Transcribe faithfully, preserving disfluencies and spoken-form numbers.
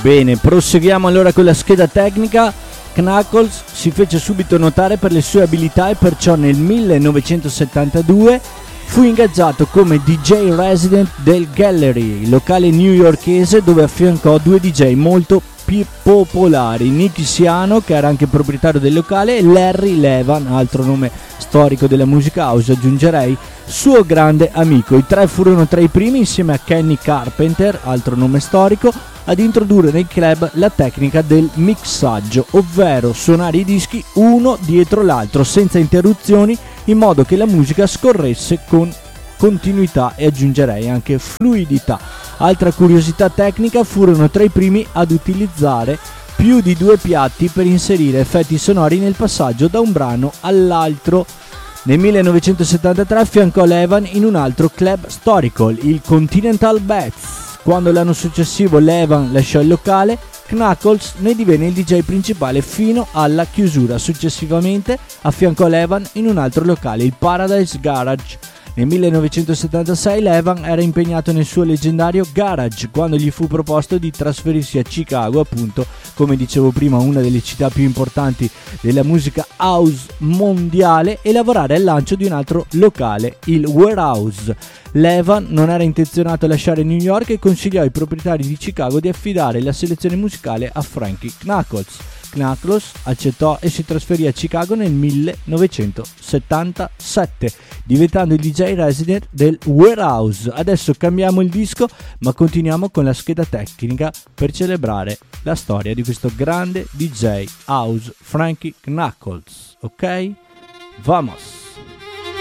Bene, proseguiamo allora con la scheda tecnica. Knuckles si fece subito notare per le sue abilità e perciò nel millenovecentosettantadue fu ingaggiato come D J resident del Gallery, locale newyorkese dove affiancò due D J molto più popolari, Nicky Siano, che era anche proprietario del locale, e Larry Levan, altro nome storico della musica house, aggiungerei, suo grande amico. I tre furono tra i primi, insieme a Kenny Carpenter, altro nome storico, ad introdurre nei club la tecnica del mixaggio, ovvero suonare i dischi uno dietro l'altro senza interruzioni, in modo che la musica scorresse con continuità e aggiungerei anche fluidità. Altra curiosità tecnica, furono tra i primi ad utilizzare più di due piatti per inserire effetti sonori nel passaggio da un brano all'altro. Nel millenovecentosettantatré affiancò Levan in un altro club storico, il Continental Bats. Quando l'anno successivo Levan lasciò il locale, Knuckles ne divenne il D J principale fino alla chiusura. Successivamente affiancò Levan in un altro locale, il Paradise Garage. Nel millenovecentosettantasei Levan era impegnato nel suo leggendario Garage quando gli fu proposto di trasferirsi a Chicago, appunto, come dicevo prima, una delle città più importanti della musica house mondiale, e lavorare al lancio di un altro locale, il Warehouse. Levan non era intenzionato a lasciare New York e consigliò ai proprietari di Chicago di affidare la selezione musicale a Frankie Knuckles. Knuckles accettò e si trasferì a Chicago nel millenovecentosettantasette, diventando il D J resident del Warehouse. Adesso cambiamo il disco, ma continuiamo con la scheda tecnica per celebrare la storia di questo grande D J house, Frankie Knuckles. Ok? Vamos!